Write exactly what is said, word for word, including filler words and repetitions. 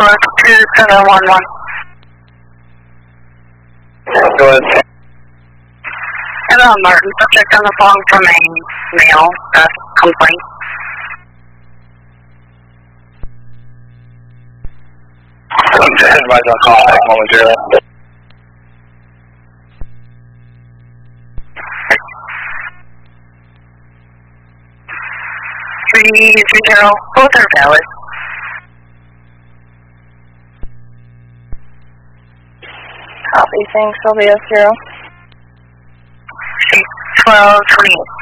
four two seven one one. Go ahead. Hello, Martin. Subject on the phone from a male uh, complaint. Advise on contact momentarily. three three zero, both are valid. Copy, thanks, I'll be S zero. twelve twenty-eight.